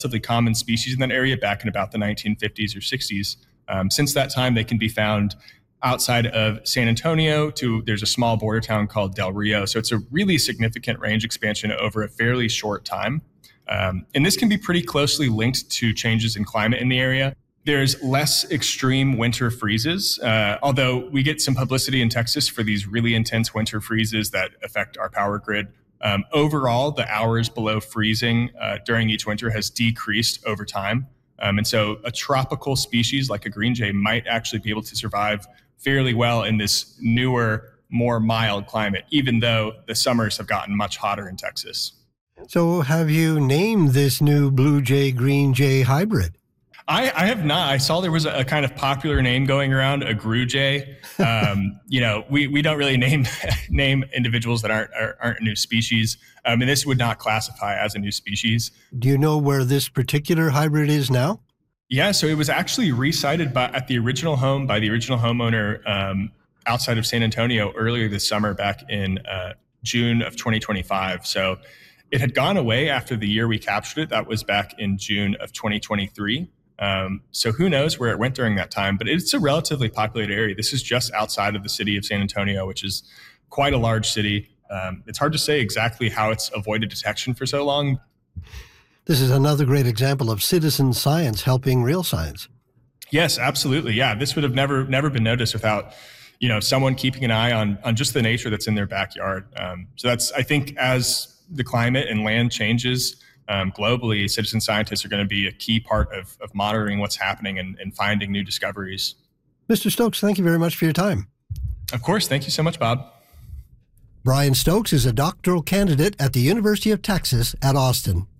relatively common species in that area back in about the 1950s or 60s. Since that time, they can be found outside of San Antonio there's a small border town called Del Rio. So it's a really significant range expansion over a fairly short time. And this can be pretty closely linked to changes in climate in the area. There's less extreme winter freezes, although we get some publicity in Texas for these really intense winter freezes that affect our power grid. Overall, the hours below freezing during each winter has decreased over time. And so a tropical species like a green jay might actually be able to survive fairly well in this newer, more mild climate, even though the summers have gotten much hotter in Texas. So have you named this new blue jay, green jay hybrid? I have not. I saw there was a kind of popular name going around, a grue jay. We don't really name individuals that aren't a new species, and this would not classify as a new species. Do you know where this particular hybrid is now? Yeah, so it was actually resited at the original home by the original homeowner outside of San Antonio earlier this summer, back in June of 2025. So it had gone away after the year we captured it. That was back in June of 2023. So who knows where it went during that time, but it's a relatively populated area. This is just outside of the city of San Antonio, which is quite a large city. It's hard to say exactly how it's avoided detection for so long. This is another great example of citizen science helping real science. Yes, absolutely. Yeah, this would have never been noticed without, someone keeping an eye on just the nature that's in their backyard. So that's, I think, as the climate and land changes, globally, citizen scientists are going to be a key part of monitoring what's happening and finding new discoveries. Mr. Stokes, thank you very much for your time. Of course. Thank you so much, Bob. Brian Stokes is a doctoral candidate at the University of Texas at Austin.